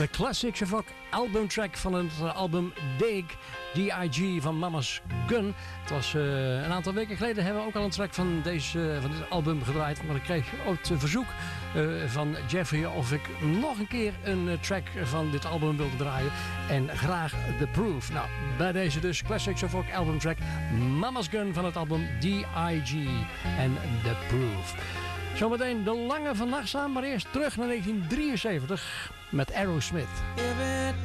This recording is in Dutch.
De Classic Shavok albumtrack van het album Dig, D.I.G. van Mama's Gun. Het was een aantal weken geleden hebben we ook al een track van dit album gedraaid. Maar ik kreeg ook het verzoek van Jeffrey of ik nog een keer een track van dit album wilde draaien. En graag The Proof. Nou, bij deze dus Classic Shavok albumtrack Mama's Gun van het album D.I.G. en The Proof. Zometeen de lange van Nachtzaam, maar eerst terug naar 1973 met Aerosmith.